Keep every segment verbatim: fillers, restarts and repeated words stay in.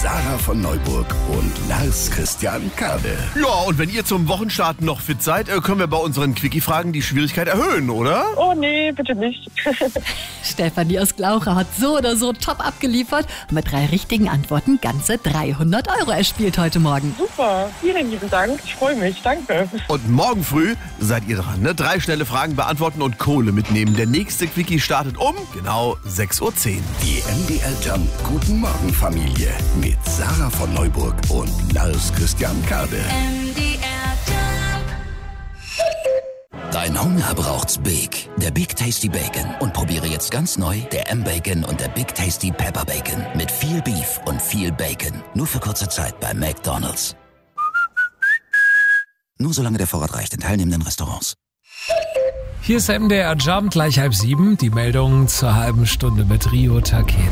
Sarah von Neuburg und Lars Christian Kade. Ja, und wenn ihr zum Wochenstart noch fit seid, können wir bei unseren Quickie-Fragen die Schwierigkeit erhöhen, oder? Oh nee, bitte nicht. Stefanie aus Glauche hat so oder so top abgeliefert und mit drei richtigen Antworten ganze dreihundert Euro erspielt heute Morgen. Super, vielen lieben Dank. Ich freue mich, danke. Und morgen früh seid ihr dran, ne? Drei schnelle Fragen beantworten und Kohle mitnehmen. Der nächste Quickie startet um genau sechs Uhr zehn. Die M D R Jump Guten Morgen Familie mit Sarah von Neuburg und Lars Christian Kade. M D R Jump. Dein Hunger braucht's Big. Der Big Tasty Bacon. Und probiere jetzt ganz neu der M-Bacon und der Big Tasty Pepper Bacon. Mit viel Beef und viel Bacon. Nur für kurze Zeit bei McDonald's. Nur solange der Vorrat reicht in teilnehmenden Restaurants. Hier ist M D R Jump, gleich halb sieben. Die Meldung zur halben Stunde mit Rio Takeda.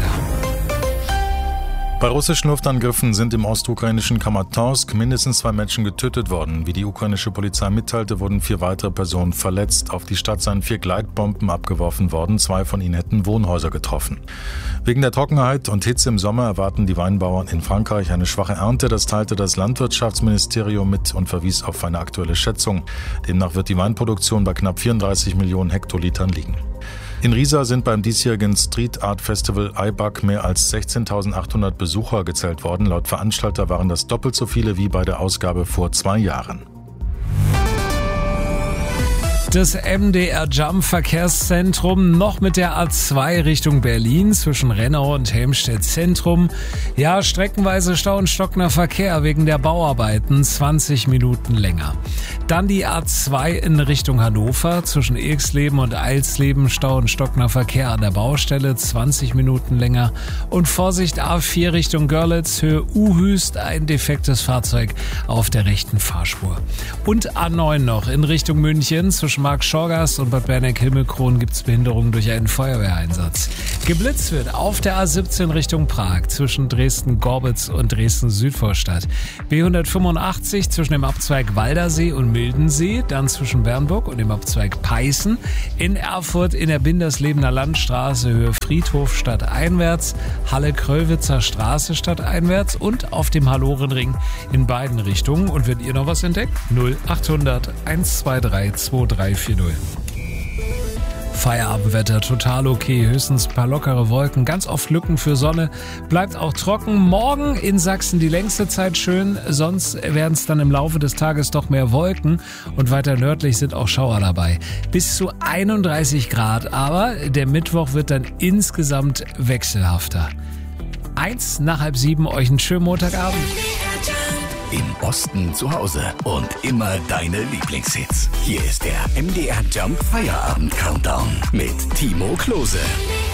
Bei russischen Luftangriffen sind im ostukrainischen Kramatorsk mindestens zwei Menschen getötet worden. Wie die ukrainische Polizei mitteilte, wurden vier weitere Personen verletzt. Auf die Stadt seien vier Gleitbomben abgeworfen worden. Zwei von ihnen hätten Wohnhäuser getroffen. Wegen der Trockenheit und Hitze im Sommer erwarten die Weinbauern in Frankreich eine schwache Ernte. Das teilte das Landwirtschaftsministerium mit und verwies auf eine aktuelle Schätzung. Demnach wird die Weinproduktion bei knapp vierunddreißig Millionen Hektolitern liegen. In Riesa sind beim diesjährigen Street Art Festival I B A C mehr als sechzehntausendachthundert Besucher gezählt worden. Laut Veranstalter waren das doppelt so viele wie bei der Ausgabe vor zwei Jahren. Das M D R Jump Verkehrszentrum noch mit der A zwei Richtung Berlin zwischen Rennau und Helmstedt Zentrum. Ja, streckenweise Stau und stockender Verkehr wegen der Bauarbeiten, zwanzig Minuten länger. Dann die A zwei in Richtung Hannover zwischen Ilksleben und Eilsleben, Stau und stockender Verkehr an der Baustelle, zwanzig Minuten länger. Und Vorsicht A vier Richtung Görlitz, Höhe Uhüst, ein defektes Fahrzeug auf der rechten Fahrspur. Und A neun noch in Richtung München zwischen Mark Schorgast und Bad Berneck-Himmelkron gibt es Behinderungen durch einen Feuerwehreinsatz. Geblitzt wird auf der A siebzehn Richtung Prag zwischen Dresden-Gorbitz und Dresden-Südvorstadt. B hundertfünfundachtzig zwischen dem Abzweig Waldersee und Mildensee, dann zwischen Bernburg und dem Abzweig Peißen. In Erfurt in der Binderslebener Landstraße Höhe Friedhof stadteinwärts, Halle-Kröllwitzer Straße stadteinwärts und auf dem Hallorenring in beiden Richtungen. Und wenn ihr noch was entdeckt, null achthundert hundertzweiundzwanzig zweiunddreißig vierzig. Feierabendwetter total okay, höchstens ein paar lockere Wolken, ganz oft Lücken für Sonne, bleibt auch trocken. Morgen in Sachsen die längste Zeit schön, sonst werden es dann im Laufe des Tages doch mehr Wolken und weiter nördlich sind auch Schauer dabei. Bis zu einunddreißig Grad, aber der Mittwoch wird dann insgesamt wechselhafter. Eins nach halb sieben, euch einen schönen Montagabend. Im Osten zu Hause und immer deine Lieblingshits. Hier ist der M D R Jump Feierabend Countdown mit Timo Klose.